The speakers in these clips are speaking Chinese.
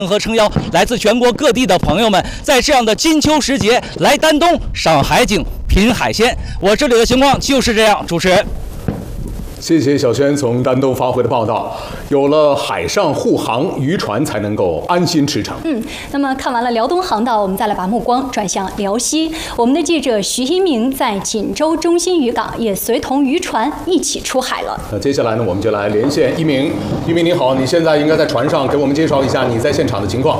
和撑腰，来自全国各地的朋友们，在这样的金秋时节来丹东赏海景、品海鲜。我这里的情况就是这样，主持人。 谢谢小轩从丹东发回的报道。有了海上护航，渔船才能够安心驰骋。 那么看完了辽东航道，我们再来把目光转向辽西。我们的记者徐一鸣在锦州中心渔港也随同渔船一起出海了。 那接下来呢，我们就来连线一鸣。一鸣你好，你现在应该在船上，给我们介绍一下你在现场的情况。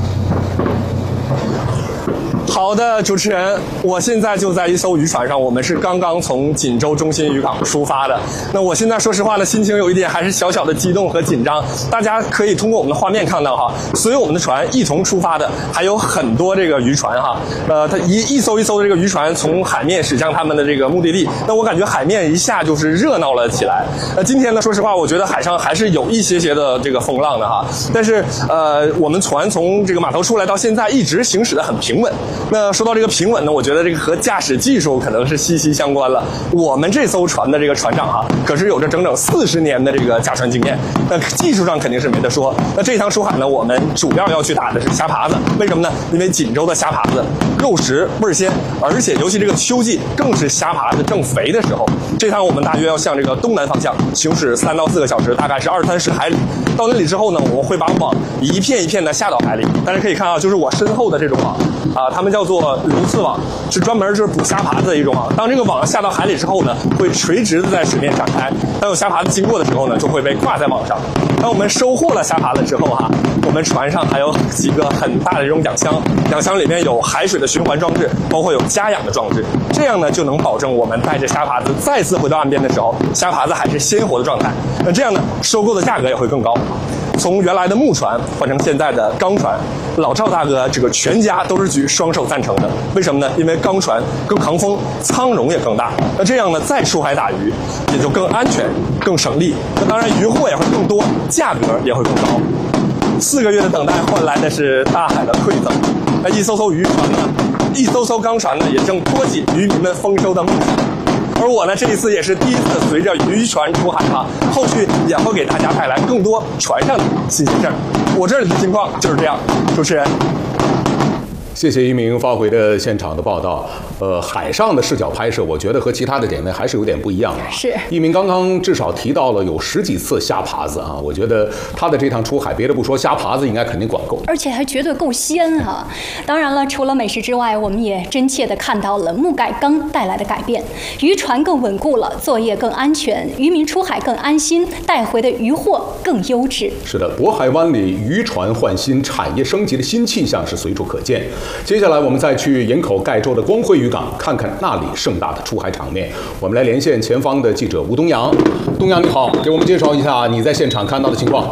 好的，主持人，我现在就在一艘渔船上，我们是刚刚从锦州中心渔港出发的。那我现在说实话呢，心情有一点还是小小的激动和紧张。大家可以通过我们的画面看到哈，随我们的船一同出发的还有很多这个渔船哈。它一艘一艘的这个渔船从海面驶向他们的这个目的地。那我感觉海面一下就是热闹了起来。今天呢，说实话，我觉得海上还是有一些的这个风浪的哈。但是我们船从这个码头出来到现在一直行驶的很平稳。那说到这个平稳呢，我觉得这个和驾驶技术可能是息息相关了。我们这艘船的这个船长哈，可是有着整整40年的这个驾船经验，那技术上肯定是没得说。那这一趟出海呢，我们主要要去打的是虾爬子，为什么呢？因为锦州的虾爬子肉实味鲜，而且尤其这个秋季更是虾爬子正肥的时候。这趟我们大约要向这个东南方向行驶3到4个小时，大概是20-30海里。到那里之后呢，我们会把网一片一片的下到海里。大家可以看啊，就是我身后的这种网啊，它们叫做鸬鹚网，是专门就是捕虾爬子的一种网。当这个网下到海里之后呢，会垂直的在水面展开。当有虾爬子经过的时候呢，就会被挂在网上。当我们收获了虾爬子之后哈，我们船上还有几个很大的这种养箱，养箱里面有海水的循环装置，包括有加氧的装置。这样呢，就能保证我们带着虾爬子再次回到岸边的时候，虾爬子还是鲜活的状态。那这样呢，收购的价格也会更高。从原来的木船换成现在的钢船，老赵大哥这个全家都是举双手赞成的。为什么呢？因为钢船更抗风，舱容也更大。那这样呢，再出海打鱼也就更安全、更省力。那当然，渔获也会更多，价格也会更高。4个月的等待换来的是大海的馈赠。那一艘艘渔船呢，一艘艘钢船呢，也正托起渔民们丰收的梦想。而我呢，这一次也是第一次随着渔船出海哈，后续也会给大家带来更多船上的新鲜事儿。我这里的情况就是这样，主持人。 谢谢一鸣发回的现场的报道。海上的视角拍摄，我觉得和其他的点呢还是有点不一样的。 是。 一鸣刚刚至少提到了有10几次虾爬子啊，我觉得他的这趟出海，别的不说，虾爬子应该肯定管够， 而且还绝对够鲜哈。当然了，除了美食之外，我们也真切地看到了木改钢带来的改变，渔船更稳固了，作业更安全，渔民出海更安心，带回的渔获更优质。 是的，渤海湾里渔船换新、产业升级的新气象是随处可见。接下来我们再去营口盖州的光辉渔港，看看那里盛大的出海场面。我们来连线前方的记者吴东阳。东阳你好，给我们介绍一下你在现场看到的情况。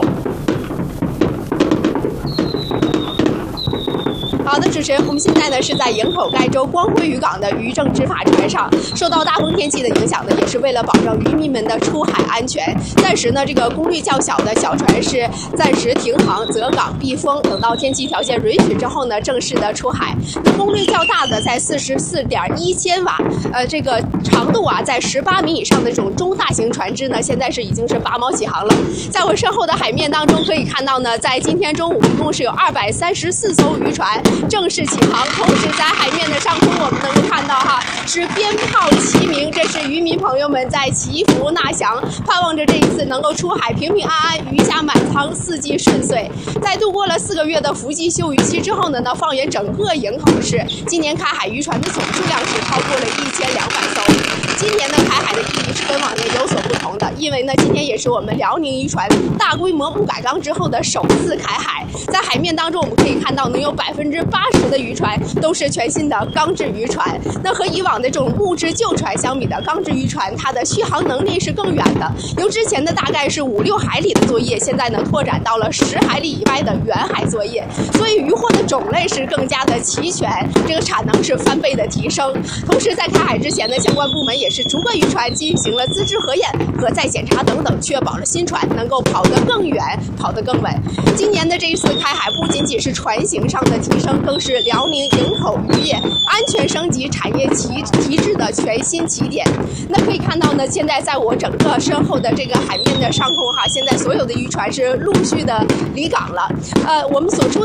好的，主持人，我们现在呢是在营口盖州光辉渔港的渔政执法船上。受到大风天气的影响呢，也是为了保证渔民们的出海安全，暂时呢这个功率较小的小船是暂时停航择港避风，等到天气条件允许之后呢，正式的出海。那功率较大的在44.1千瓦，这个长度啊在18米以上的这种中大型船只呢，现在是已经是拔锚起航了。在我身后的海面当中可以看到呢，在今天中午一共是有234艘渔船正式起航，同时在海面的上空，我们能够看到哈，是鞭炮齐鸣，这是渔民朋友们在祈福纳祥，盼望着这一次能够出海平平安安，鱼虾满仓，四季顺遂。在度过了4个月的伏季休渔期之后呢，放眼整个营口市，今年开海渔船的总数量是超过了1200艘。今年呢，开海的意义是跟往年有所不同的，因为呢，今天也是我们辽宁渔船大规模木改钢之后的首次开海。在海面当中，我们可以看到能有80%的渔船都是全新的钢制渔船。那和以往的这种木质旧船相比的，钢制渔船它的续航能力是更远的，由之前的大概是5-6海里的作业，现在呢拓展到了10海里以外的远海作业，所以渔获的种类是更加的齐全，这个产能是翻倍的提升。同时在开海之前呢，相关部门也是逐个渔船进行了资质核验和再检查等等，确保了新船能够跑得更远、跑得更稳。今年的这一次开海，不仅仅是船型上的提升，更是辽宁营口渔业安全升级产业提质的全新起点。那可以看到呢，现在在我整个身后的这个海面的上空哈，现在所有的渔船是陆续的离港了。我们所出